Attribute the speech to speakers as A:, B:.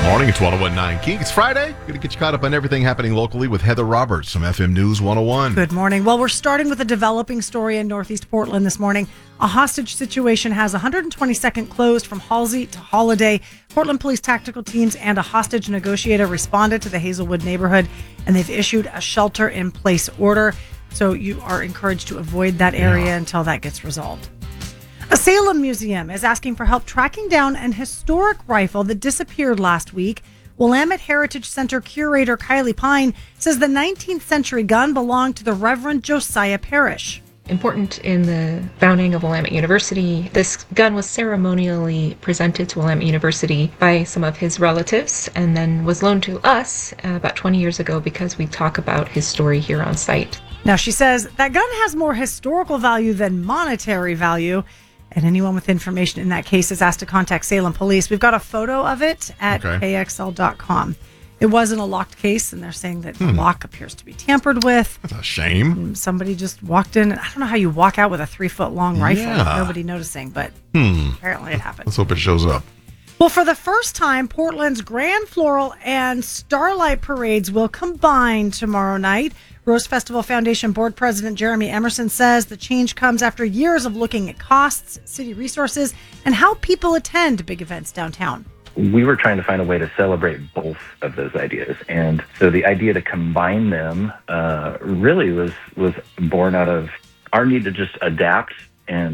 A: Morning, it's 101.9 Kink. It's Friday. Going to get you caught up on everything happening locally with Heather Roberts from FM News 101.
B: Good morning. Well, we're starting with a developing story in Northeast Portland this morning. A hostage situation has 122nd closed from Halsey to Holiday. Portland Police tactical teams and a hostage negotiator responded to the Hazelwood neighborhood, and they've issued a shelter-in-place order. So you are encouraged to avoid that area until that gets resolved. A Salem museum is asking for help tracking down an historic rifle that disappeared last week. Willamette Heritage Center curator Kylie Pine says the 19th century gun belonged to the Reverend Josiah Parrish.
C: Important in the founding of Willamette University, this gun was ceremonially presented to Willamette University by some of his relatives and then was loaned to us about 20 years ago because we talk about his story here on site.
B: Now, she says that gun has more historical value than monetary value. And anyone with information in that case is asked to contact Salem Police. We've got a photo of it at KXL.com. It wasn't a locked case, and they're saying that the lock appears to be tampered with.
A: That's a shame.
B: Somebody just walked in. I don't know how you walk out with a 3-foot-long rifle with nobody noticing, but apparently it happened.
A: Let's hope it shows up.
B: Well, for the first time, Portland's Grand Floral and Starlight Parades will combine tomorrow night. Rose Festival Foundation Board President Jeremy Emerson says the change comes after years of looking at costs, city resources, and how people attend big events downtown.
D: We were trying to find a way to celebrate both of those ideas. And so the idea to combine them really was born out of our need to just adapt and